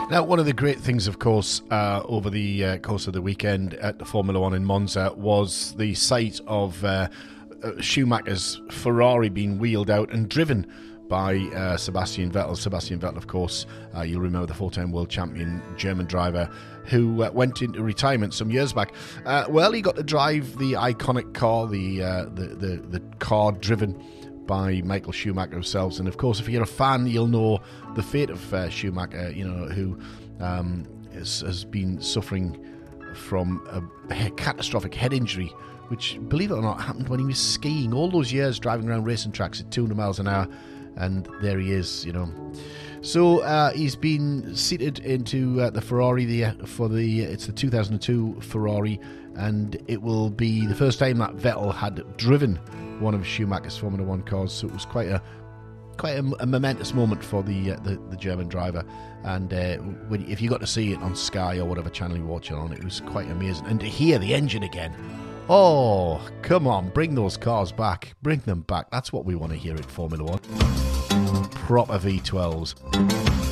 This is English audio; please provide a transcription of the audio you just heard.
Now, one of the great things, of course, over the course of the weekend at the Formula One in Monza was the sight of Schumacher's Ferrari being wheeled out and driven by Sebastian Vettel. Sebastian Vettel, of course, you'll remember the four-time world champion German driver who went into retirement some years back. Well, he got to drive the iconic car, the car driven by Michael Schumacher himself. And of course, if you're a fan, you'll know the fate of Schumacher, who has been suffering from a catastrophic head injury, which, believe it or not, happened when he was skiing all those years, driving around racing tracks at 200 miles an hour. And there he is, So he's been seated into the Ferrari it's the 2002 Ferrari, and it will be the first time that Vettel had driven one of Schumacher's Formula One cars. So it was quite a momentous moment for the German driver. And if you got to see it on Sky or whatever channel you're watching on, it was quite amazing. And to hear the engine again. Oh, come on, bring those cars back. Bring them back. That's what we want to hear in Formula One. Proper V12s.